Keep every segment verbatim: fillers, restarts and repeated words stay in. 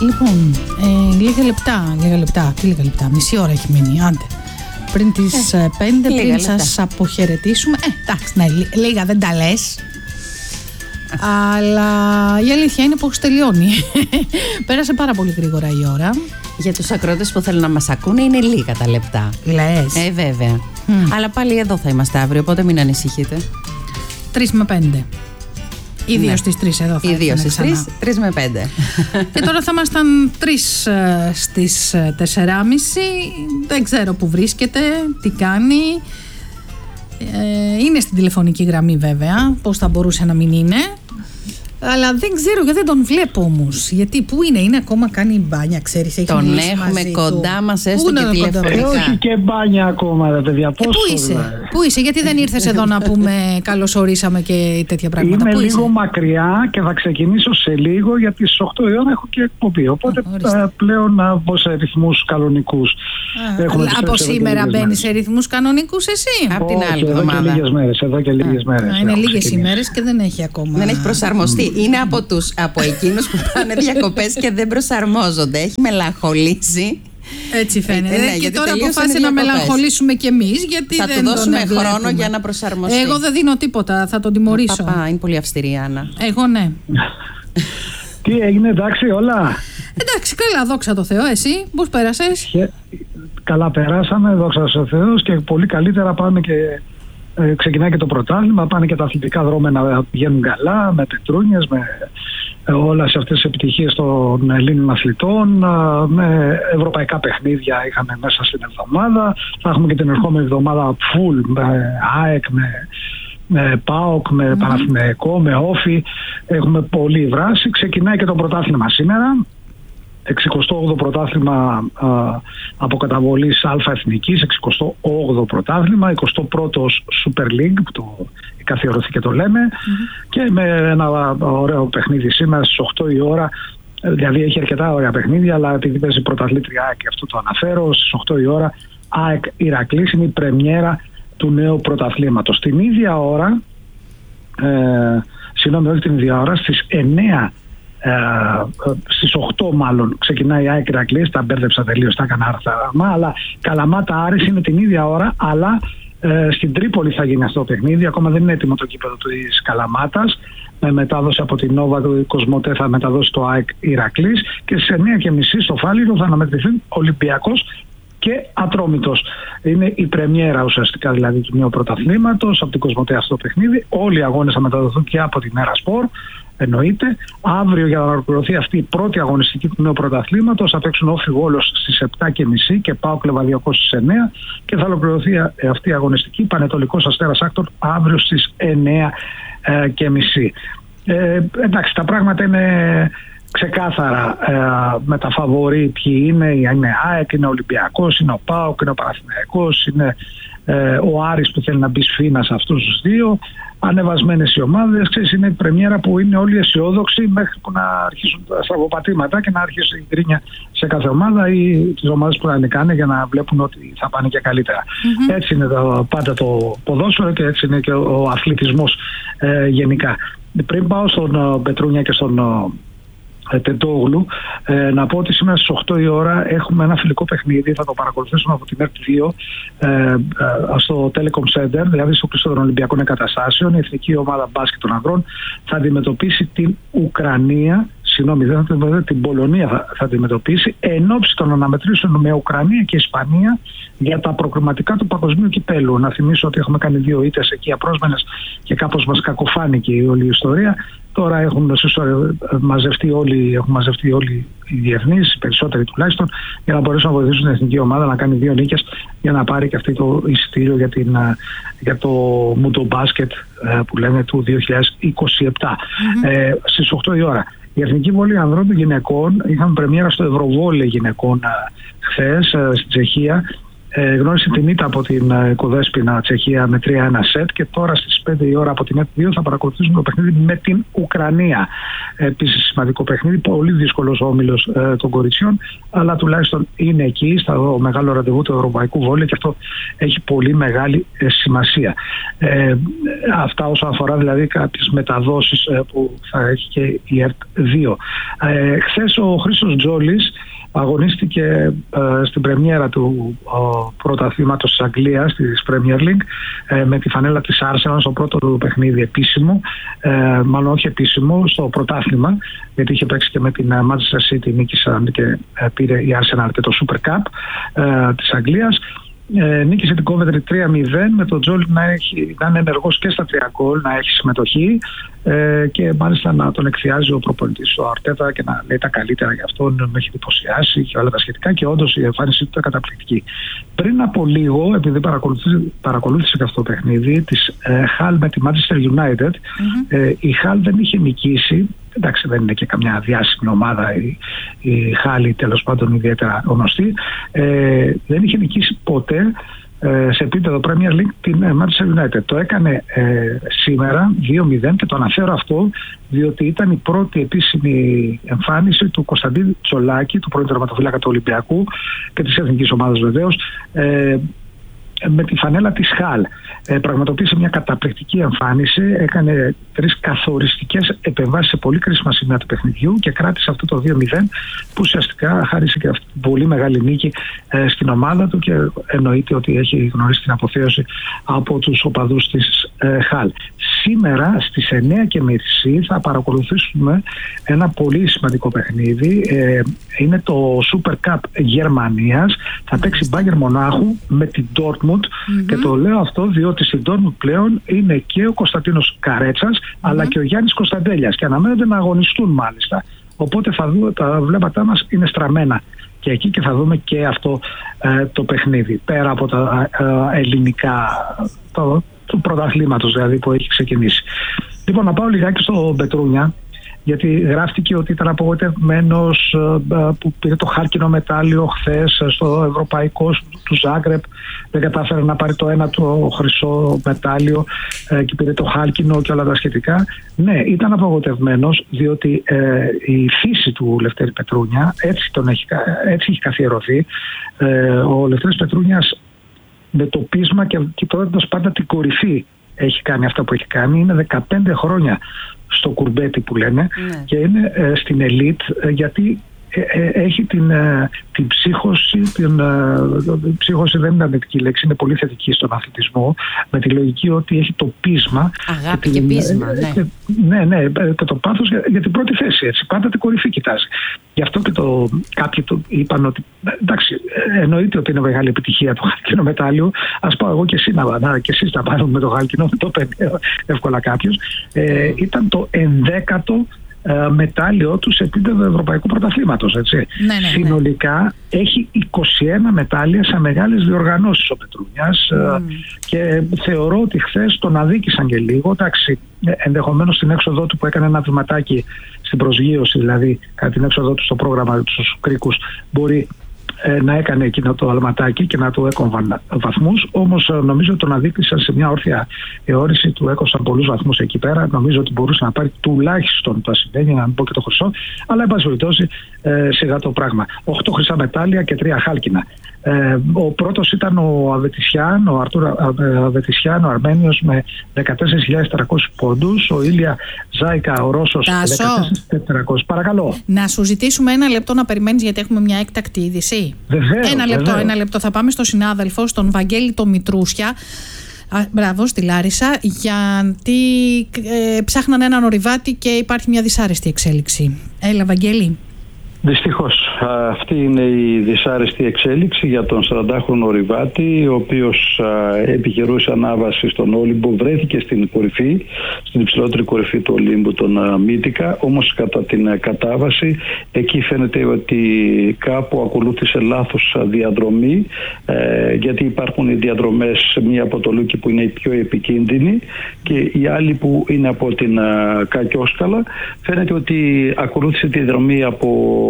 Λοιπόν, ε, λίγα λεπτά, λίγα λεπτά, τι λίγα λεπτά, μισή ώρα έχει μείνει, άντε. Πριν τις ε, πέντε, πριν λεπτά. Σας αποχαιρετήσουμε. Ε, εντάξει, ναι, λίγα δεν τα λες. Αλλά η αλήθεια είναι πως τελειώνει. Πέρασε πάρα πολύ γρήγορα η ώρα. Για τους ακροατές που θέλουν να μας ακούνε είναι λίγα τα λεπτά. Λες. Ε, βέβαια. Mm. Αλλά πάλι εδώ θα είμαστε αύριο, οπότε μην ανησυχείτε. Τρεις με πέντε. Ή δύο ναι. στις τρεις εδώ θα Ή δύο στις τρεις, τρεις με πέντε. Και τώρα θα ήμασταν τρεις ε, στις τεσσεράμιση. Δεν ξέρω που βρίσκεται, τι κάνει. Ε, είναι στην τηλεφωνική γραμμή βέβαια, πώς θα μπορούσε να μην είναι. Αλλά δεν ξέρω γιατί δεν τον βλέπω όμως. Γιατί πού είναι, είναι ακόμα κάνει μπάνια, ξέρεις, έχει τον έχουμε κοντά μας έστω και τηλεφωνικά. Όχι και μπάνια ακόμα, ρε παιδιά. Ε, πού είσαι, δηλαδή. Πού είσαι, γιατί δεν ήρθες εδώ να πούμε καλώς ορίσαμε και τέτοια πράγματα. Είμαι πού λίγο είσαι? μακριά και θα ξεκινήσω σε λίγο, γιατί στις οκτώ η ώρα έχω και εκπομπή. Οπότε Α, πλέον να μπω σε ρυθμούς κανονικούς. Από σήμερα μπαίνεις σε ρυθμούς κανονικούς εσύ? Από την άλλη εβδομάδα. Εδώ και λίγες μέρες. Εδώ και λίγες μέρες. Είναι λίγες ημέρες και δεν έχει ακόμα. Δεν έχει προσαρμοστεί. Είναι από, τους, από εκείνους που πάνε διακοπές και δεν προσαρμόζονται. Έχει μελαγχολήσει. Έτσι φαίνεται. Ε, ναι, και γιατί τώρα αποφάσισε να μελαγχολήσουμε κι εμείς. Γιατί θα δεν του δώσουμε τον χρόνο βλέπουμε. για να προσαρμοστεί. Εγώ δεν δίνω τίποτα. Θα τον τιμωρήσω. Παπά, είναι πολύ αυστηρή η Άννα. Εγώ ναι. Τι έγινε, εντάξει όλα? Εντάξει, καλά, δόξα τω Θεώ. Εσύ πώς πέρασες? Καλά περάσαμε, δόξα τω Θεώ, και πολύ καλύτερα πάμε και ε, ξεκινάει και το πρωτάθλημα, πάνε και τα αθλητικά δρόμενα να πηγαίνουν καλά, με πετρούνιες, με ε, όλες αυτές τις επιτυχίες των Ελλήνων αθλητών, ε, με ευρωπαϊκά παιχνίδια είχαμε μέσα στην εβδομάδα. Θα έχουμε και την ερχόμενη εβδομάδα full με ΑΕΚ, με, με ΠΑΟΚ, με mm-hmm. Παναθηναϊκό, με Όφη. Έχουμε πολλή δράση. Ξεκινάει και το πρωτάθλημα σήμερα. εξηκοστό όγδοο πρωτάθλημα α, από καταβολής Α Εθνικής, εξηκοστό όγδοο πρωτάθλημα, εικοστό πρώτο Super League που το καθιερωθεί το λέμε, mm-hmm. και με ένα ωραίο παιχνίδι σήμερα στις οκτώ η ώρα. Δηλαδή έχει αρκετά ωραία παιχνίδια, αλλά επειδή παίζει πρωταθλήτρια ΑΕΚ και αυτό το αναφέρω, στις οκτώ η ώρα ΑΕΚ Ηρακλής, είναι η πρεμιέρα του νέου πρωταθλήματος. Την ίδια ώρα, ε, συγγνώμη, όχι την ίδια ώρα, στις εννέα Uh, στις οκτώ μάλλον ξεκινάει η ΑΕΚ Ηρακλής, τα μπέρδεψα τελείως, τα έκανα άρθραμα, αλλά Καλαμάτα Άρης είναι την ίδια ώρα, αλλά uh, στην Τρίπολη θα γίνει αυτό το παιχνίδι. Ακόμα δεν είναι έτοιμο το κήπεδο της Καλαμάτας, με μετάδοση από την Νόβα, το Κοσμοτέ θα μεταδώσει το ΑΕΚ Ηρακλής, και στις εννέα και μισή στο Φάληρο θα αναμετρηθεί Ολυμπιακός και Ατρόμητος. Είναι η πρεμιέρα ουσιαστικά δηλαδή του νέου πρωταθλήματος από την Κοσμοτέ αυτό το παιχνίδι. Όλοι οι αγώνες θα μεταδοθούν και από την Έρα Σπορ. Εννοείται. Αύριο, για να ολοκληρωθεί αυτή η πρώτη αγωνιστική του νέου πρωταθλήματος, θα παίξουν Όφη Βόλος στις επτά και μισή και ΠΑΟΚ Λεβαδιακός στις εννέα, και θα ολοκληρωθεί αυτή η αγωνιστική Πανετολικός Αστέρας Άκτορ αύριο στις εννέα και μισή. Ε, εντάξει, τα πράγματα είναι ξεκάθαρα ε, με τα φαβορί ποιοι είναι. Είναι ΑΕΚ, είναι Ολυμπιακός, είναι ο ΠΑΟΚ, είναι ο Παναθηναϊκός, είναι ε, ο Άρης που θέλει να μπει σφήνα σε αυτούς τους δύο. Ανεβασμένες οι ομάδες, ξέρεις, είναι η πρεμιέρα που είναι όλοι αισιόδοξοι μέχρι που να αρχίσουν τα στραβοπατήματα και να αρχίσει η γκρίνια σε κάθε ομάδα ή τις ομάδες που να νικάνε για να βλέπουν ότι θα πάνε και καλύτερα. Mm-hmm. Έτσι είναι το, πάντα το ποδόσφαιρο και έτσι είναι και ο αθλητισμός ε, γενικά. Πριν πάω στον uh, Πετρούνια και στον uh, Τεντόγλου, ε, να πω ότι σήμερα στις οκτώ η ώρα έχουμε ένα φιλικό παιχνίδι, θα το παρακολουθήσουμε από την ΕΡΤ δύο ε, ε, στο Telecom Center, δηλαδή στο κλειστό των Ολυμπιακών Εγκαταστάσεων. Η εθνική ομάδα μπάσκετ των ανδρών θα αντιμετωπίσει την Ουκρανία, συγγνώμη, δεν θα την, την Πολωνία θα, θα αντιμετωπίσει, εν ώψη των αναμετρήσεων με Ουκρανία και Ισπανία για τα προκριματικά του παγκοσμίου κυπέλου. Να θυμίσω ότι έχουμε κάνει δύο ήττες εκεί απρόσμενες και κάπως μας κακοφάνηκε η όλη η ιστορία. Τώρα έχουν μαζευτεί όλοι, έχουν μαζευτεί όλοι οι διεθνείς, οι περισσότεροι τουλάχιστον, για να μπορέσουν να βοηθήσουν την εθνική ομάδα να κάνει δύο νίκες για να πάρει και αυτή το εισιτήριο για, την, για το Μούντο Μπάσκετ που λένε του δύο χιλιάδες είκοσι επτά. Mm-hmm. Ε, στις οκτώ η ώρα. Η Εθνική Βόλη Ανδρών των Γυναικών είχαμε πρεμιέρα στο Ευρωβόλε Γυναικών χθες στην Τσεχία. Ε, γνώρισε την ήττα από την Κουδέσποινα Τσεχία με τρία ένα σετ και τώρα στις πέντε η ώρα από την ΕΤ δύο θα παρακολουθήσουμε το παιχνίδι με την Ουκρανία. Επίσης σημαντικό παιχνίδι, πολύ δύσκολος ο όμιλος ε, των κοριτσιών, αλλά τουλάχιστον είναι εκεί στο μεγάλο ραντεβού του ευρωπαϊκού βόλεϊ και αυτό έχει πολύ μεγάλη ε, σημασία. Ε, αυτά όσον αφορά δηλαδή κάποιες μεταδόσεις ε, που θα έχει και η ΕΡΤ δύο. Ε, χθες ο Χρήστος Τζόλης αγωνίστηκε ε, στην πρεμιέρα του ε, πρωταθλήματος της Αγγλίας, της Premier League, ε, με τη φανέλα της Arsenal στο πρώτο του παιχνίδι επίσημο, ε, μάλλον όχι επίσημο, στο πρωτάθλημα, γιατί είχε παίξει και με την Manchester City, νίκησαν και ε, πήρε η Arsenal και το Super Cup ε, της Αγγλίας. Ε, νίκησε την Coventry τρία μηδέν με τον Τζόλι να, έχει, να είναι ενεργός και στα τρία γκολ, να έχει συμμετοχή ε, και μάλιστα να τον εκθιάζει ο προπονητής ο Αρτέτα και να λέει τα καλύτερα για αυτόν, με έχει εντυπωσιάσει και όλα τα σχετικά και όντως η εμφάνισή του ήταν καταπληκτική. Πριν από λίγο, επειδή παρακολούθησε, παρακολούθησε και αυτό το παιχνίδι της ε, Hull με τη Manchester United, mm-hmm. ε, η Hull δεν είχε νικήσει. Εντάξει, δεν είναι και καμιά διάσημη ομάδα η, η Χάλη, τέλος πάντων ιδιαίτερα γνωστή. Ε, δεν είχε νικήσει ποτέ ε, σε επίπεδο Premier League την Manchester United. Το έκανε ε, σήμερα δύο μηδέν και το αναφέρω αυτό διότι ήταν η πρώτη επίσημη εμφάνιση του Κωνσταντίνου Τσολάκη, του πρώην τερματοφύλακα του Ολυμπιακού και της εθνικής ομάδας βεβαίως, ε, με τη φανέλα της Χαλ. Ε, πραγματοποίησε μια καταπληκτική εμφάνιση, έκανε τρεις καθοριστικές επεμβάσεις σε πολύ κρίσιμα σημεία του παιχνιδιού και κράτησε αυτό το δύο μηδέν που ουσιαστικά χάρισε και αυτή την πολύ μεγάλη νίκη ε, στην ομάδα του και εννοείται ότι έχει γνωρίσει την αποθέωση από τους οπαδούς της ε, Χαλ. Σήμερα στις εννιά και μισή θα παρακολουθήσουμε ένα πολύ σημαντικό παιχνίδι. Ε, είναι το Super Cup Γερμανίας. Θα παίξει Bayern Μονάχου με την Dortmund. Mm-hmm. Και το λέω αυτό διότι στην Dortmund πλέον είναι και ο Κωνσταντίνος Καρέτσας mm-hmm. αλλά και ο Γιάννης Κωνσταντέλιας και αναμένονται να αγωνιστούν μάλιστα. Οπότε θα δούμε, τα βλέμματά μας είναι στραμμένα και εκεί και θα δούμε και αυτό ε, το παιχνίδι πέρα από τα ε, ελληνικά το, του πρωταθλήματος δηλαδή που έχει ξεκινήσει. Λοιπόν, να πάω λιγάκι στο Πετρούνια, γιατί γράφτηκε ότι ήταν απογοητευμένος που πήρε το χάλκινο μετάλλιο χθες στο ευρωπαϊκό του Ζάγκρεπ, δεν κατάφερε να πάρει το ένα το χρυσό μετάλλιο και πήρε το χάλκινο και όλα τα σχετικά. Ναι, ήταν απογοητευμένος διότι ε, η φύση του Λευτέρη Πετρούνια έτσι, τον έχει, έτσι έχει καθιερωθεί. Ε, ο Λευτέρης Πετρούνιας με το πείσμα και κοιτώντας πάντα την κορυφή έχει κάνει αυτά που έχει κάνει. Είναι δεκαπέντε χρόνια στο κουρμπέτι που λένε ναι. και είναι ε, στην ελίτ ε, γιατί ε, ε, έχει την, ε, την ψύχωση, την ε, ψύχωση δεν είναι αρνητική λέξη, είναι πολύ θετική στον αθλητισμό, με τη λογική ότι έχει το πείσμα. Αγάπη και, και πείσμα, ε, ναι. Και, ναι, ναι, και το πάθος για, για την πρώτη θέση, έτσι, πάντα την κορυφή κοιτάζει. Γι' αυτό και το, κάποιοι το είπαν ότι εντάξει, εννοείται ότι είναι μεγάλη επιτυχία το χάλκινο μετάλλιο. Ας πάω εγώ και εσύ να, να, και εσείς να πάρουμε με το χάλκινο, με το παίρνει εύκολα κάποιος. Ε, ήταν το ενδέκατο ε, μετάλλιο του σε επίπεδο ευρωπαϊκού πρωταθλήματος. Έτσι. Ναι, ναι, ναι. Συνολικά έχει είκοσι ένα μετάλλια σε μεγάλες διοργανώσεις ο Πετρούνιας mm. ε, και θεωρώ ότι χθες τον αδίκησαν και λίγο. Εντάξει, ενδεχομένως στην έξοδό του που έκανε ένα βηματάκι στην προσγείωση, δηλαδή κατά την έξοδό του στο πρόγραμμα στους κρίκους, μπορεί ε, να έκανε εκείνο το αλματάκι και να του έκοβαν βαθμούς. Όμως ε, νομίζω ότι τον αδίκησαν σε μια όρθια εώρηση, του έκοψαν πολλούς βαθμούς εκεί πέρα. Νομίζω ότι μπορούσε να πάρει τουλάχιστον το ασυμπένει, να μην πω και το χρυσό, αλλά εν πάση περιπτώσει ε, σιγά το πράγμα. Οχτώ χρυσά μετάλλια και τρία χάλκινα. Ε, ο πρώτος ήταν ο Αβετισιάν, ο Αρτούρ Αβετισιάν, ο Αρμένιος με δεκατέσσερις χιλιάδες τετρακόσιους πόντους, ο Ήλια Ζάικα, ο Ρώσος δεκατέσσερις χιλιάδες τετρακόσιους. Παρακαλώ. Να σου ζητήσουμε ένα λεπτό να περιμένεις γιατί έχουμε μια έκτακτη είδηση. Βεβαίως, ένα λεπτό, βεβαίως. ένα λεπτό. Θα πάμε στο συνάδελφο, στον Βαγγέλη το Μητρούσια. Α, μπράβο, στη Λάρισα, γιατί ε, ψάχναν έναν ορειβάτη και υπάρχει μια δυσάρεστη εξέλιξη. Έλα, Βαγγέλη. Δυστυχώς, αυτή είναι η δυσάρεστη εξέλιξη για τον σαραντάχρονο ορειβάτη, ο οποίος επιχειρούσε ανάβαση στον Όλυμπο, βρέθηκε στην κορυφή, στην υψηλότερη κορυφή του Ολύμπου, τον Μύτικα, όμως κατά την κατάβαση εκεί φαίνεται ότι κάπου ακολούθησε λάθος διαδρομή, γιατί υπάρχουν οι διαδρομές, μία από το Λούκι που είναι η πιο επικίνδυνη και η άλλη που είναι από την Κακιόσκαλα. Φαίνεται ότι ακολούθησε τη διαδρομή από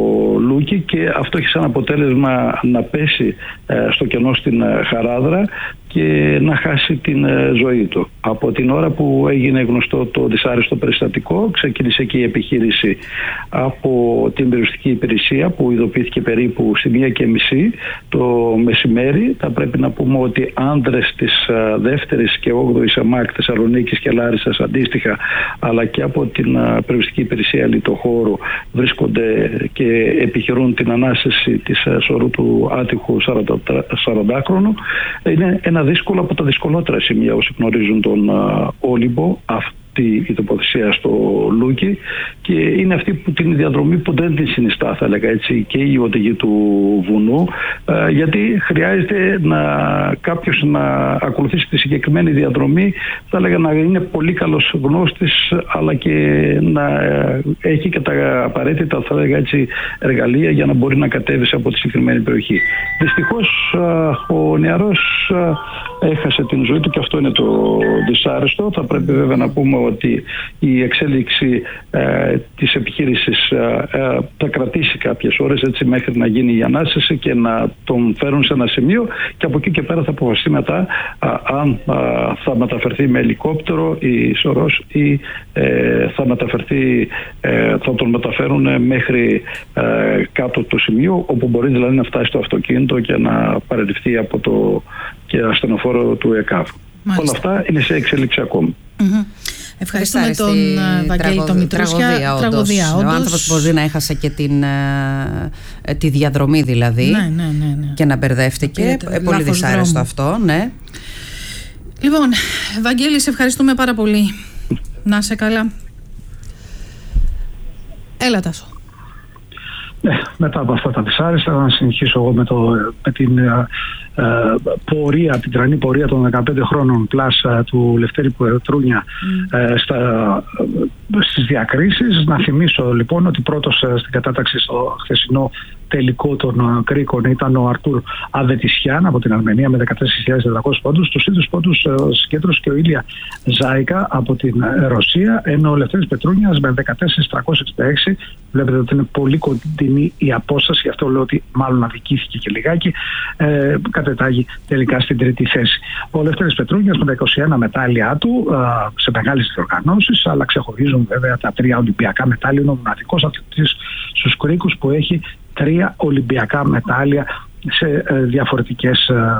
Λούκι, και αυτό έχει σαν αποτέλεσμα να πέσει στο κενό στην Χαράδρα και να χάσει την ζωή του. Από την ώρα που έγινε γνωστό το δυσάρεστο περιστατικό, ξεκίνησε και η επιχείρηση από την περιοριστική υπηρεσία, που ειδοποιήθηκε περίπου στη μία και μισή το μεσημέρι. Θα πρέπει να πούμε ότι άνδρες της δεύτερης και όγδοης ΕΜΑΚ Θεσσαλονίκης και Λάρισσας αντίστοιχα, αλλά και από την περιοριστική υπηρεσία Λιτοχώρου, βρίσκονται και επιχειρούν την ανάσεση της σωρού του άτυχου σαραντάχρονου. Είναι ένα δύσκολο από τα δυσκολότερα σημεία όσοι γνωρίζουν τον Όλυμπο, αυτή η τοποθεσία στο Λούκι, και είναι αυτή που την διαδρομή που δεν την συνιστά, θα έλεγα έτσι, και η οδηγή του βουνού, γιατί χρειάζεται να κάποιος να ακολουθήσει τη συγκεκριμένη διαδρομή, θα έλεγα να είναι πολύ καλός γνώστης, αλλά και να έχει και τα απαραίτητα, θα έλεγα έτσι, εργαλεία για να μπορεί να κατέβει από τη συγκεκριμένη περιοχή. Δυστυχώς ο νεαρός έχασε την ζωή του και αυτό είναι το δυσάρεστο. Θα πρέπει βέβαια να πούμε ότι η εξέλιξη ε, της επιχείρησης ε, ε, θα κρατήσει κάποιες ώρες, έτσι, μέχρι να γίνει η ανάσεση και να τον φέρουν σε ένα σημείο, και από εκεί και πέρα θα αποφασιστεί μετά α, αν α, θα μεταφερθεί με ελικόπτερο η σωρός ή ε, θα μεταφερθεί, ε, θα τον μεταφέρουν μέχρι ε, κάτω το σημείο, όπου μπορεί δηλαδή να φτάσει το αυτοκίνητο και να παραιτηθεί από το και ασθενοφόρο του ΕΚΑΒ. Όλα αυτά είναι σε εξέλιξη ακόμη. Mm-hmm. Ευχαριστούμε τον Βαγγέλη τον Μητρούσια. Τραγωδία, τραγωδία, όντως. Ο άνθρωπος μπορεί να έχασε και την, ε, τη διαδρομή δηλαδή, ναι, ναι, ναι, ναι. και να μπερδεύτηκε. Ε, πολύ δυσάρεστο αυτό, ναι. Λοιπόν, Βαγγέλη, σε ευχαριστούμε πάρα πολύ. Να είσαι καλά. Έλα, Τάσο. Ναι, μετά από αυτά τα δυσάρεστα να συνεχίσω εγώ με, το, με την ε, ε, πορεία, την τρανή πορεία των δεκαπέντε χρόνων πλάσα του Λευτέρη Πετρούνια mm. ε, στα, ε, στις διακρίσεις. Να θυμίσω λοιπόν ότι πρώτος ε, στην κατάταξη στο χθεσινό τελικό των κρίκων ήταν ο Αρτούρ Αβετισιάν από την Αρμενία με δεκατέσσερις χιλιάδες τετρακόσιους πόντους. Τους ίδιους πόντους συγκέντρωσε και ο Ήλια Ζάικα από την Ρωσία, ενώ ο Λευτέρης Πετρούνιας με δεκατέσσερις χιλιάδες τριακόσιες εξήντα έξι. Βλέπετε ότι είναι πολύ κοντινή η απόσταση, γι' αυτό λέω ότι μάλλον αδικήθηκε και λιγάκι. Ε, κατετάγει τελικά στην τρίτη θέση. Ο Λευτέρης Πετρούνιας με τα είκοσι ένα μετάλλια του ε, σε μεγάλες διοργανώσεις, αλλά ξεχωρίζουν βέβαια τα τρία Ολυμπιακά μετάλλια. Είναι ο μοναδικός αθλητής στους κρίκους που έχει τρία Ολυμπιακά μετάλλια σε ε, διαφορετικές, ε,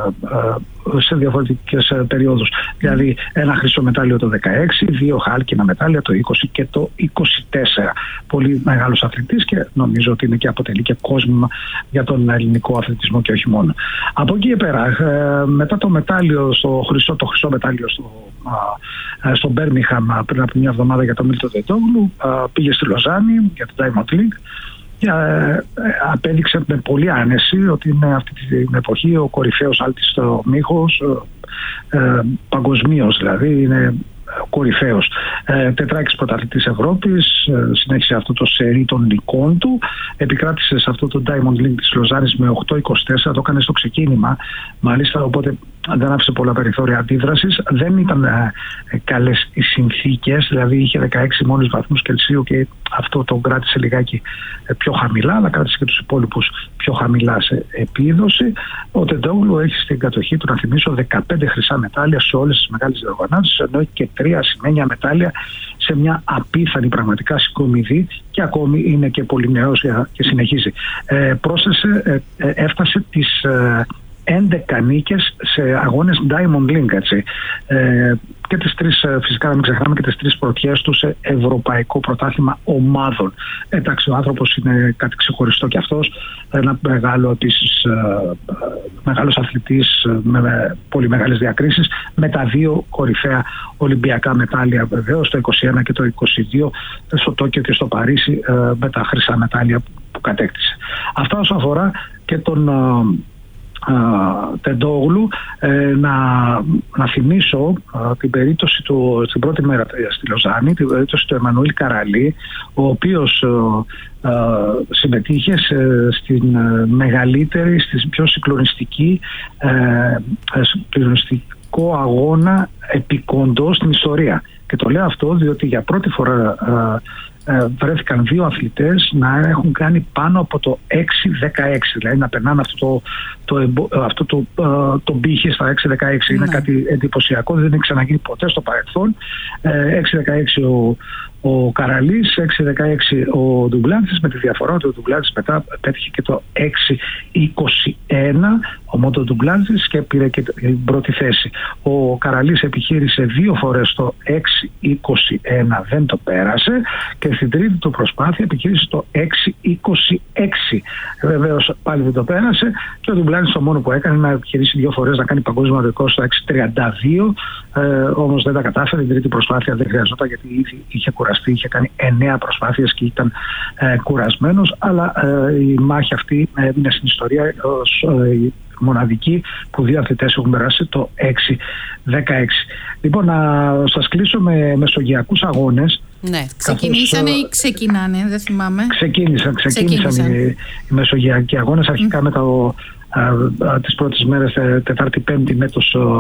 ε, σε διαφορετικές ε, περιόδους. Mm. Δηλαδή ένα χρυσό μετάλλιο το δεκαέξι, δύο χάλκινα μετάλλια το είκοσι και το είκοσι τέσσερα. Πολύ μεγάλος αθλητής και νομίζω ότι είναι και αποτελεί και κόσμο για τον ελληνικό αθλητισμό και όχι μόνο. Από εκεί και πέρα, ε, μετά το μετάλλιο στο χρυσό, το χρυσό μετάλλιο στο, ε, στο Μπέρμιχαμ πριν από μια εβδομάδα για τον Μίλτο Τετόγλου, ε, πήγε στη Λοζάνη για το Diamond League. Και ε, απέδειξε με πολύ άνεση ότι είναι αυτή την εποχή ο κορυφαίος άλτης στο μύχος, ε, ε, παγκοσμίως δηλαδή, είναι κορυφαίος. Ε, τετράκης πρωταθλητής Ευρώπης, ε, συνέχισε αυτό το σερί των νικών του, επικράτησε σε αυτό το Diamond League της Λοζάνης με οκτώ είκοσι τέσσερα, το έκανε στο ξεκίνημα μάλιστα, οπότε δεν άφησε πολλά περιθώρια αντίδρασης. Δεν ήταν ε, καλές οι συνθήκες, δηλαδή είχε δεκαέξι μόλις βαθμούς Κελσίου και αυτό το κράτησε λιγάκι ε, πιο χαμηλά, αλλά κράτησε και τους υπόλοιπους πιο χαμηλά σε επίδοση. Ο Τεντόγλου έχει στην κατοχή του, να θυμίσω, δεκαπέντε χρυσά μετάλλια σε όλες τις μεγάλες διοργανώσεις, ενώ έχει και τρία ασημένια μετάλλια σε μια απίθανη πραγματικά συγκομιδή και ακόμη είναι και πολύ νέος και συνεχίζει. Ε, πρόσθεσε, ε, έφτασε τις ε, έντεκα νίκες σε αγώνες Diamond League, έτσι. Ε, και τις τρεις, φυσικά να μην ξεχνάμε και τις τρεις πρωτιές του σε ευρωπαϊκό πρωτάθλημα ομάδων. Εντάξει, ο άνθρωπος είναι κάτι ξεχωριστό και αυτός, ένα μεγάλο επίσης, μεγάλος αθλητής με πολύ μεγάλες διακρίσεις, με τα δύο κορυφαία Ολυμπιακά μετάλλια βεβαίως, το είκοσι ένα και το είκοσι δύο, στο Τόκιο και στο Παρίσι, με τα χρυσά μετάλλια που κατέκτησε. Αυτά όσον αφορά και τον Τεντόγλου. ε, να, να θυμίσω α, την περίπτωση του, στην πρώτη μέρα στη Λοζάνη, την περίπτωση του Εμμανουήλ Καραλή, ο οποίος α, α, συμμετείχε σε, στην α, μεγαλύτερη, στην πιο συγκλονιστική ε, συγκλονιστικό αγώνα επικοντό στην ιστορία. Και το λέω αυτό διότι για πρώτη φορά α, ε, βρέθηκαν δύο αθλητές να έχουν κάνει πάνω από το έξι δεκαέξι, δηλαδή να περνάνε αυτό το, το, εμπο, αυτό το, ε, το μπήχη στα έξι δεκαέξι. Ναι. Είναι κάτι εντυπωσιακό, δεν έχει ξαναγίνει ποτέ στο παρελθόν. ε, έξι δεκαέξι ο, ο Καραλής, έξι δεκαέξι ο Ντουγκλάντσης, με τη διαφορά ότι ο Ντουγκλάντσης μετά πέτυχε και το έξι είκοσι ένα, ο Μότο Ντουγκλάντσης, και πήρε και την πρώτη θέση. Ο Καραλής επιχείρησε δύο φορές το έξι είκοσι ένα, δεν το πέρασε, και στην τρίτη του προσπάθεια επιχείρησε το έξι είκοσι έξι. Βεβαίως πάλι δεν το πέρασε, και ο Ντουγκλάντσης το μόνο που έκανε να επιχειρήσει δύο φορές να κάνει παγκόσμιο ρεκόρ στο έξι τριάντα δύο, ε, όμως δεν τα κατάφερε. Την τρίτη προσπάθεια δεν χρειαζόταν, γιατί ήδη είχε κουραστεί, είχε κάνει εννέα προσπάθειες και ήταν ε, κουρασμένος, αλλά ε, η μάχη αυτή έμεινε στην ιστορία ως ε, μοναδική που δύο αθλητές έχουν περάσει το έξι δεκαέξι. Λοιπόν, να σας κλείσω με μεσογειακούς αγώνες. Ναι, ξεκινήσανε ή ξεκινάνε, δεν θυμάμαι. Ξεκίνησαν, ξεκίνησαν, ξεκίνησαν. Οι, οι μεσογειακοί αγώνες, αρχικά mm. με το, α, α, τις πρώτες μέρες, Τετάρτη Πέμπτη, με το,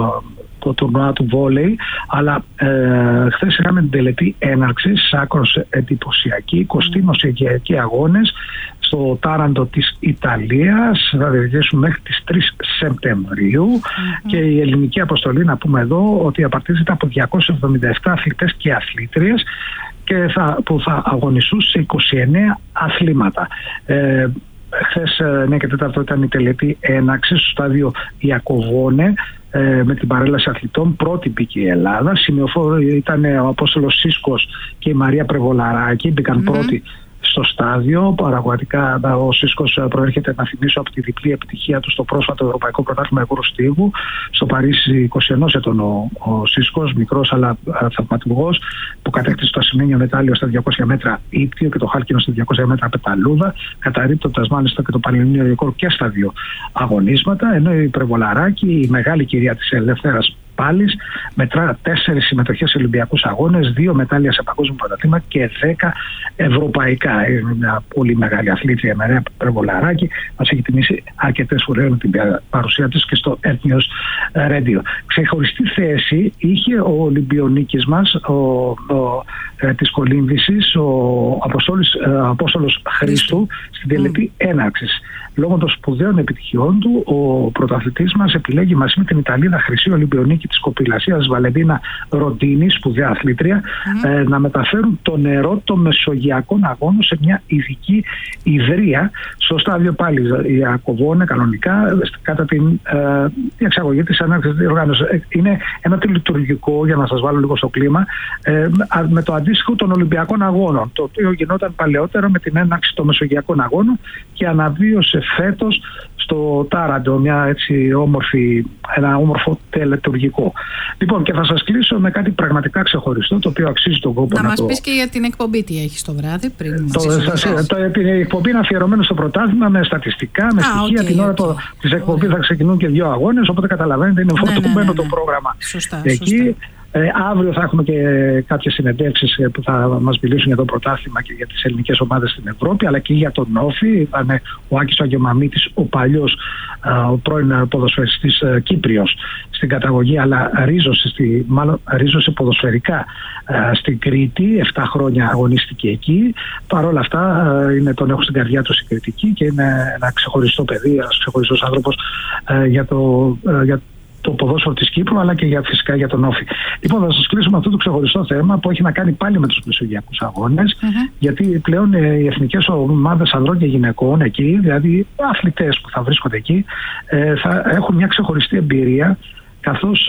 το τουρνουά του βόλεϊ, αλλά ε, χθες είχαμε την τελετή έναρξης, άκρως εντυπωσιακή, εικοστή μεσογειακοί αγώνες στο Τάραντο της Ιταλίας. Θα διαρκέσουν μέχρι τις τρεις Σεπτεμβρίου mm-hmm. και η ελληνική αποστολή, να πούμε εδώ, ότι απαρτίζεται από διακόσιους εβδομήντα επτά αθλητές και αθλήτριες, και θα, που θα αγωνιστούν σε είκοσι εννέα αθλήματα. Ε, Χθες εννέα και τέσσερα ήταν η τελετή έναρξη στο στάδιο Ιακωβόνε, ε, με την παρέλαση αθλητών. Πρώτη μπήκε η Ελλάδα. Σημειοφόροι ήταν ο Απόστολος Σίσκος και η Μαρία Πρεβολαράκη. Μπήκαν mm-hmm. πρώτοι στο στάδιο. Πραγματικά ο Σίσκος προέρχεται, να θυμίσω, από τη διπλή επιτυχία του στο πρόσφατο Ευρωπαϊκό Πρωτάθλημα Εγκόρου Στίβου στο Παρίσι. είκοσι ένα ετών ο, ο Σίσκος, μικρός αλλά θαυματουργός, που κατέκτησε το ασημένιο μετάλλιο στα διακόσια μέτρα ύπτιο και το χάλκινο στα διακόσια μέτρα πεταλούδα, καταρρίπτοντας μάλιστα και το πανελληνίο ρεκόρ και στα δύο αγωνίσματα. Ενώ η Πρεβολαράκη, η μεγάλη κυρία της ελεύθερας πάλης, μετρά τέσσερις συμμετοχές σε Ολυμπιακούς αγώνες, δύο μετάλλια σε παγκόσμιο πρωτάθλημα και δέκα ευρωπαϊκά. Είναι μια πολύ μεγάλη αθλήτρια, η Μαρία Πρεβολαράκη. Μας έχει τιμήσει αρκετές φορές με την παρουσία της και στο Ethnios Radio. Ξεχωριστή θέση είχε ο Ολυμπιονίκης μας, ο, ο, ε, της κολύμβησης, ο Αποστόλης, ε, Απόστολος Χρήστου, στην τελετή mm. έναρξης. Λόγω των σπουδαίων επιτυχιών του, ο πρωταθλητής μας επιλέγει μαζί με την Ιταλίδα χρυσή Ολυμπιονίκη της κοπηλασίας Βαλεντίνα Ροντίνη, σπουδαία αθλήτρια, mm. ε, να μεταφέρουν το νερό των μεσογειακών αγώνων σε μια ειδική ιδρία στο στάδιο πάλι Ιακωβόνε, κανονικά, κατά την ε, εξαγωγή της ανάπτυξης διοργάνωσης. Είναι ένα τελειτουργικό, για να σας βάλω λίγο στο κλίμα, ε, με το αντίστοιχο των Ολυμπιακών Αγώνων, το οποίο γινόταν παλαιότερα με την έναρξη των Μεσογειακών Αγώνων και αναβίωσε φέτος στο Τάραντο, μια έτσι όμορφη, ένα όμορφο τελετουργικό. Λοιπόν, και θα σας κλείσω με κάτι πραγματικά ξεχωριστό, το οποίο αξίζει τον κόπο. Να, να μας το... πεις και για την εκπομπή τι έχεις το βράδυ πριν. Το, σας, το, η εκπομπή είναι αφιερωμένη στο πρωτάθλημα με στατιστικά, με Α, στοιχεία. Okay, την ώρα okay. της εκπομπής θα ξεκινούν και δύο αγώνες, οπότε καταλαβαίνετε είναι φορτωμένο ναι, ναι, ναι, ναι. το πρόγραμμα. Σωστά, εκεί. Σωστά. Ε, αύριο θα έχουμε και κάποιες συνεντεύξεις που θα μας μιλήσουν για το πρωτάθλημα και για τις ελληνικές ομάδες στην Ευρώπη, αλλά και για τον Όφη. Ήταν ο Άκης Αγιομαμίτης, ο παλιός, ο πρώην ποδοσφαιριστής Κύπριος στην καταγωγή, αλλά ρίζωσε, στη, μάλλον ρίζωσε ποδοσφαιρικά στην Κρήτη. Εφτά χρόνια αγωνίστηκε εκεί. Παρ' όλα αυτά είναι, τον έχω στην καρδιά του στην Κρητική και είναι ένα ξεχωριστό παιδί, ένας ξεχωριστός άνθρωπος για το, για το ποδόσφαιρο της Κύπρου, αλλά και για, φυσικά για τον Όφη. Λοιπόν, θα σας κλείσω με αυτό το ξεχωριστό θέμα που έχει να κάνει πάλι με τους μεσογειακούς αγώνες, mm-hmm. γιατί πλέον οι εθνικές ομάδες ανδρών και γυναικών εκεί, δηλαδή οι αθλητές που θα βρίσκονται εκεί, θα έχουν μια ξεχωριστή εμπειρία, καθώς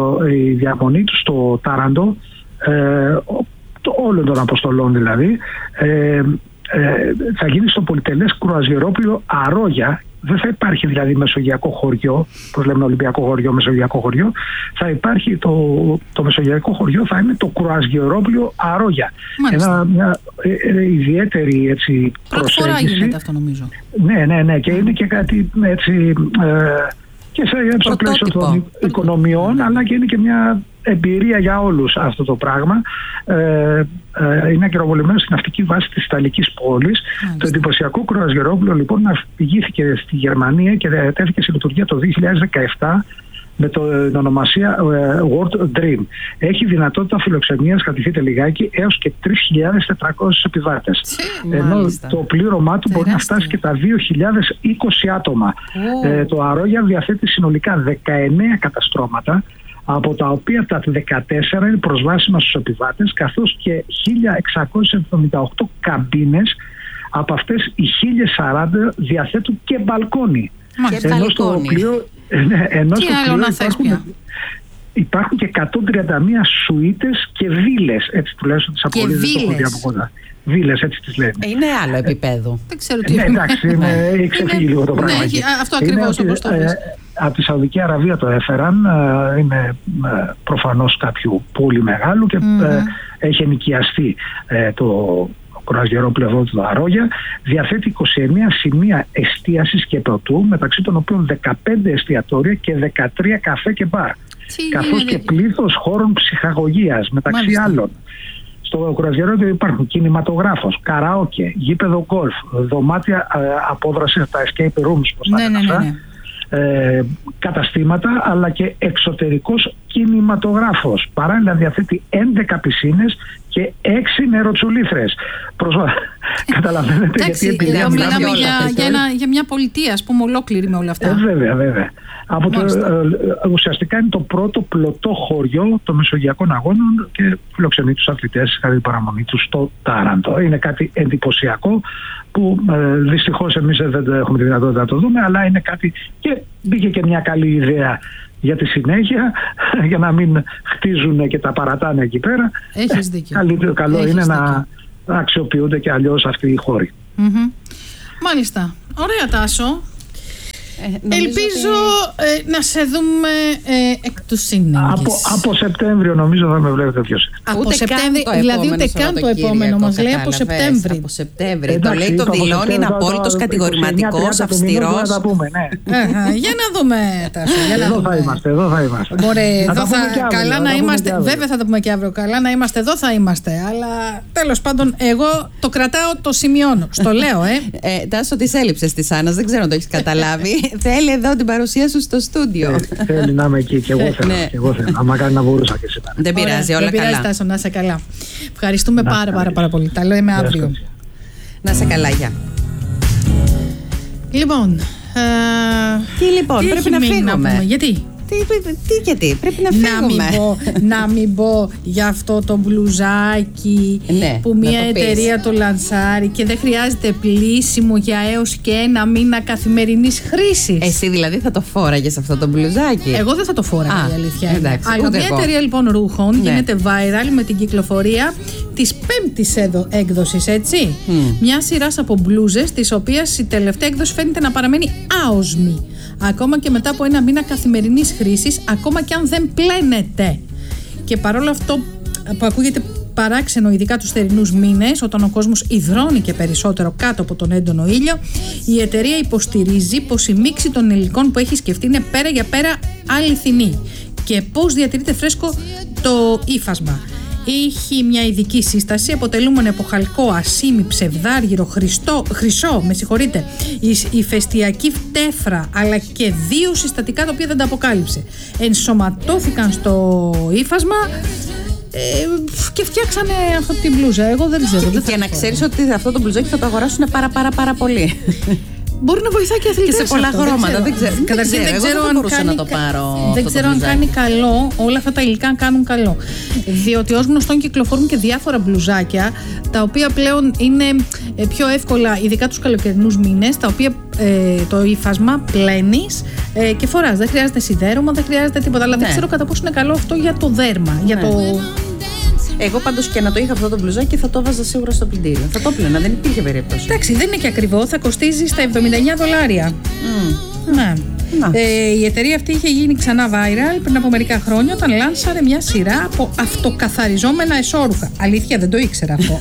η διαμονή τους στο Τάραντο, όλων των αποστολών δηλαδή, θα γίνει στο πολυτελές κρουαζιερόπλοιο Αρόγια. Δεν θα υπάρχει δηλαδή μεσογειακό χωριό, όπως λέμε Ολυμπιακό χωριό, μεσογειακό χωριό. Θα υπάρχει το, το μεσογειακό χωριό, θα είναι το κρουαζιερόπλοιο Αρόγια. Ένα, μια ε, ε, ιδιαίτερη έτσι, προσέγγιση. Πρώτη φορά γίνεται αυτό νομίζω. Ναι, ναι, ναι. Και mm. είναι και κάτι έτσι, ε, και σε στο πλαίσιο των οικονομιών, αλλά και είναι και μια εμπειρία για όλους αυτό το πράγμα. Ε, ε, είναι ακυροβολημένο στην ναυτική βάση της Ιταλικής πόλης. Mm. Το εντυπωσιακό κρουαζιερόπλοιο λοιπόν ναυπηγήθηκε στη Γερμανία και τέθηκε σε λειτουργία το δύο χιλιάδες δεκαεπτά με το, την ονομασία World Dream. Έχει δυνατότητα φιλοξενίας, κρατηθείτε λιγάκι, έως και τρεις χιλιάδες τετρακόσιους επιβάτες. Ενώ μάλιστα. Το πλήρωμά του μπορεί να φτάσει και τα δύο χιλιάδες είκοσι άτομα. Oh. Ε, το Αρόγια διαθέτει συνολικά δεκαεννέα καταστρώματα, από τα οποία τα δεκατέσσερα είναι προσβάσιμα στους επιβάτες, καθώς και χίλια εξακόσιες εβδομήντα οκτώ καμπίνες. Από αυτές οι χίλιες σαράντα διαθέτουν και μπαλκόνι. Και ενώ στο πλοίο, ναι, ενώ στο πλοίο υπάρχουν, υπάρχουν και εκατόν τριάντα μία σουίτες και βίλες, έτσι τουλάχιστον τις απολύτες δεν το έχω δει από κοντά. Βίλες, έτσι τις λένε. Είναι άλλο επίπεδο. Δεν ξέρω τι είναι. Εντάξει, έχει ξεφύγει λίγο το πράγμα. Ναι, αυτό ακριβώς όπως το πες. Από τη Σαουδική Αραβία το έφεραν, είναι προφανώς κάποιου πολύ μεγάλου και mm-hmm. έχει ενοικιαστεί το κρουαζιερόπλοιο του Αρόγια. Διαθέτει είκοσι εννέα σημεία εστίασης και πρωτού, μεταξύ των οποίων δεκαπέντε εστιατόρια και δεκατρία καφέ και μπαρ, καθώς και πλήθος χώρων ψυχαγωγίας, μεταξύ Μάλιστα. άλλων. Στο κρουαζιερόπλοιο υπάρχουν κινηματογράφος, καραόκε, γήπεδο γκολφ, δωμάτια ε, απόδρασης, τα escape rooms, πώς τα ναι, ναι, ναι, ναι. Ε, καταστήματα, αλλά και εξωτερικός κινηματογράφος. Παράλληλα διαθέτει έντεκα πισίνες και έξι νεροτσουλήθρες. Προσβα... Καταλαβαίνετε γιατί επειδή μιλάμε για, για, για, ένα, για μια πολιτεία, ας πούμε, ολόκληρη με όλα αυτά. Ε, βέβαια, βέβαια. Από το, ε, ουσιαστικά είναι το πρώτο πλωτό χωριό των Μεσογειακών Αγώνων και φιλοξενεί τους αθλητές κατά την παραμονή τους στο Τάραντο. Είναι κάτι εντυπωσιακό που ε, δυστυχώς εμείς δεν έχουμε τη δυνατότητα να το δούμε, αλλά είναι κάτι και μπήκε και μια καλή ιδέα για τη συνέχεια, για να μην χτίζουν και τα παρατάνε εκεί πέρα. Έχεις δίκιο. Καλύτερο, καλό Έχεις είναι δίκιο. να, να αξιοποιούνται και αλλιώς αυτοί οι χώροι. Mm-hmm. Μάλιστα. Ωραία, Τάσο. Ε, Ελπίζω ότι... ε, να σε δούμε ε, εκ του σύνεγγυς. Από, από Σεπτέμβριο νομίζω θα με βλέπετε πιο συχνά. Από ούτε Σεπτέμβριο, καν δηλαδή ούτε καν το επόμενο μας λέει από Σεπτέμβριο. Από Σεπτέμβριο. Το λέει, το δηλώνει, είναι απόλυτος κατηγορηματικός, αυστηρός. Για να δούμε, Τάσο. Εδώ θα είμαστε, εδώ θα είμαστε. Μπορεί, εδώ θα, καλά να είμαστε, βέβαια θα τα πούμε και αύριο. Καλά να είμαστε, εδώ θα είμαστε. Αλλά τέλος πάντων, εγώ το κρατάω, το σημειώνω. Στο λέω, ε. Τάσο, τις έλλειψες της Άννας, δεν ξέρω αν το έχεις καταλάβει. Θέλει εδώ την παρουσία σου στο στούντιο. Θέλει να είμαι εκεί και εγώ θέλω. Και εγώ θέλω. Άμα κάνει να μπορούσα και σήμερα. Δεν πειράζει, όλα καλά. Δεν πειράζει, Τάσο, να είσαι καλά. Ευχαριστούμε πάρα πάρα πάρα πολύ. Τα λέμε αύριο. Να είσαι καλά, γεια. Λοιπόν. Τι λοιπόν, πρέπει να φύγουμε. Γιατί? Τι, τι, γιατί, πρέπει να φύγουμε. Να μην πω, να μην πω για αυτό το μπλουζάκι ναι, που μια το εταιρεία το λανσάρει και δεν χρειάζεται πλήσιμο για έως και ένα μήνα καθημερινής χρήσης. Εσύ δηλαδή θα το φόραγες αυτό το μπλουζάκι? Εγώ δεν θα το φόραγα, η αλήθεια. Εντάξει, αλλά μια εγώ. εταιρεία λοιπόν ρούχων ναι. γίνεται viral με την κυκλοφορία της πέμπτης έκδοσης, έτσι. Mm. Μια σειρά από μπλούζες, της οποίας η τελευταία έκδοση φαίνεται να παραμένει άοσμη. Ακόμα και μετά από ένα μήνα καθημερινής χρήσης, ακόμα και αν δεν πλένεται. Και παρόλο αυτό που ακούγεται παράξενο, ειδικά τους θερινούς μήνες, όταν ο κόσμος υδρώνει και περισσότερο κάτω από τον έντονο ήλιο, η εταιρεία υποστηρίζει πως η μίξη των υλικών που έχει σκεφτεί είναι πέρα για πέρα αληθινή και πως διατηρείται φρέσκο το ύφασμα. Έχει μια ειδική σύσταση, αποτελούμενο από χαλκό, ασίμι, ψευδάργυρο, χριστό, χρυσό, με συγχωρείτε, ηφαιστειακή τέφρα, αλλά και δύο συστατικά τα οποία δεν τα αποκάλυψε. Ενσωματώθηκαν στο ύφασμα ε, και φτιάξανε αυτή την μπλούζα. Εγώ δεν ξέρω. Και, δεν και να ξέρεις ότι αυτό το μπλουζάκι θα το αγοράσουν πάρα πάρα πάρα πολύ. Μπορεί να βοηθάει και αθλητές. Και σε πολλά αυτό, χρώματα. Δεν ξέρω. Καταρχήν δεν ξέρω αν μπορούσα κάνει, να το πάρω. Δεν ξέρω αν κάνει καλό. Όλα αυτά τα υλικά κάνουν καλό. Διότι ως γνωστόν κυκλοφορούν και διάφορα μπλουζάκια, τα οποία πλέον είναι πιο εύκολα, ειδικά τους καλοκαιρινούς μήνες, τα οποία ε, το ύφασμα πλένεις ε, και φοράς. Δεν χρειάζεται σιδέρωμα, δεν χρειάζεται τίποτα. Αλλά ναι. δεν ξέρω κατά πόσο είναι καλό αυτό για το δέρμα. Ναι. Για το... Εγώ πάντως και να το είχα αυτό το μπλουζάκι θα το βάζα σίγουρα στο πλυντήριο. Θα το πλένα, δεν υπήρχε περίπτωση. Εντάξει, δεν είναι και ακριβό, θα κοστίζει στα εβδομήντα εννέα δολάρια. Mm. Ναι. Ε, η εταιρεία αυτή είχε γίνει ξανά viral πριν από μερικά χρόνια όταν λάνσαρε μια σειρά από αυτοκαθαριζόμενα εσώρουχα. Αλήθεια, δεν το ήξερα αυτό.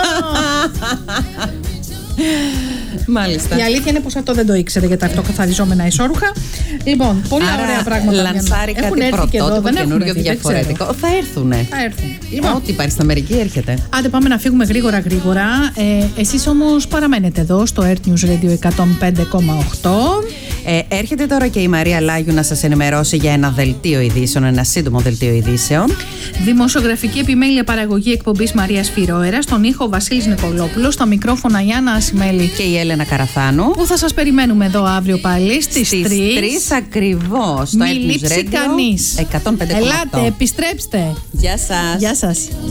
Μάλιστα. Η αλήθεια είναι πως αυτό δεν το ήξερε για τα αυτοκαθαριζόμενα εσώρουχα. Λοιπόν, πολύ άρα, ωραία πράγματα. Λανσάρει κάτι πρωτότυπο, καινούριο, διαφορετικό. Θα έρθουνε. Θα έρθουν. Λοιπόν, ό,τι υπάρχει στην Αμερική έρχεται. Άντε, πάμε να φύγουμε γρήγορα γρήγορα. Ε, εσείς όμως παραμένετε εδώ στο Earth News Radio εκατόν πέντε κόμμα οκτώ. Ε, έρχεται τώρα και η Μαρία Λάγιου να σας ενημερώσει για ένα δελτίο ειδήσεων, ένα σύντομο δελτίο ειδήσεων. Δημοσιογραφική επιμέλεια παραγωγή εκπομπής Μαρίας Φιρόερα, στον ήχο Βασίλης Νικολόπουλος, στα μικρόφωνα Γιάννα Ασημέλη και η Έλενα Καραθάνου. Που θα σας περιμένουμε εδώ αύριο πάλι στις τρεις ακριβώς. Μην λείψει κανείς. εκατόν πέντε κόμμα οκτώ. Ελάτε, επιστρέψτε. Γεια σας. Γεια σας.